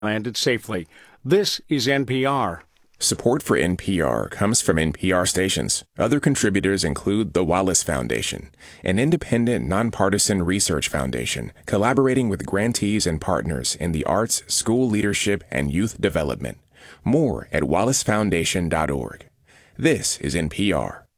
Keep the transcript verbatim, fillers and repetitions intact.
landed safely. This is N P R. Support for N P R comes from N P R stations. Other contributors include the Wallace Foundation, an independent, nonpartisan research foundation collaborating with grantees and partners in the arts, school leadership, and youth development. More at wallace foundation dot org. This is N P R.